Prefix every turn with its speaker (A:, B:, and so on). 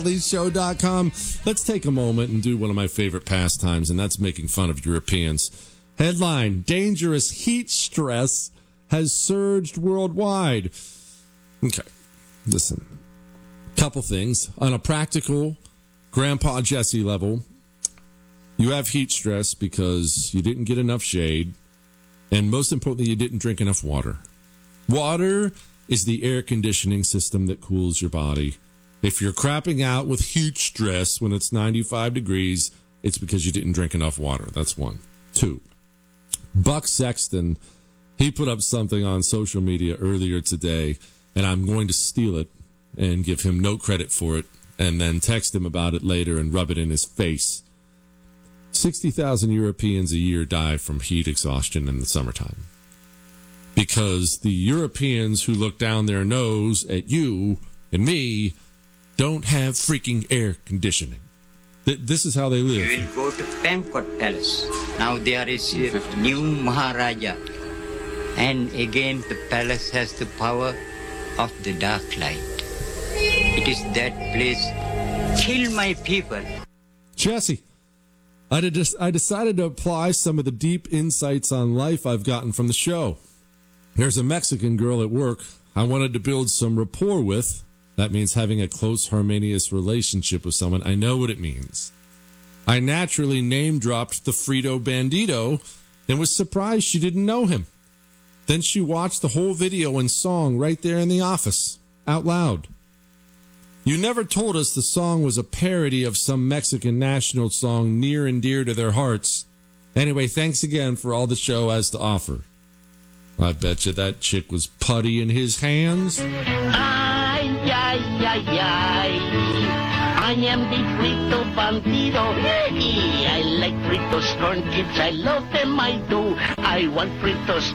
A: Show.com. Let's take a moment and do one of my favorite pastimes, and that's making fun of Europeans. Headline: dangerous heat stress has surged worldwide. Okay, listen. Couple things. On a practical Grandpa Jesse level, you have heat stress because you didn't get enough shade, and most importantly, you didn't drink enough water. Water is the air conditioning system that cools your body. If you're crapping out with heat stress when it's 95 degrees, it's because you didn't drink enough water. That's one. Two, Buck Sexton, he put up something on social media earlier today, and I'm going to steal it and give him no credit for it, and then text him about it later and rub it in his face. 60,000 Europeans a year die from heat exhaustion in the summertime. Because the Europeans who look down their nose at you and me don't have freaking air conditioning. This is how they live.
B: We will go to Pankot Palace. Now there is a new Maharaja. And again the palace has the power of the dark light. It is that place. Kill my people.
A: Jesse, I decided to apply some of the deep insights on life I've gotten from the show. There's a Mexican girl at work I wanted to build some rapport with. That means having a close, harmonious relationship with someone. I know what it means. I naturally name-dropped the Frito Bandito and was surprised she didn't know him. Then she watched the whole video and song right there in the office, out loud. You never told us the song was a parody of some Mexican national song near and dear to their hearts. Anyway, thanks again for all the show has to offer. I bet you that chick was putty in his hands.
C: I am the Frito Bandido. I like Fritos corn chips. I love them, I do. I want Fritos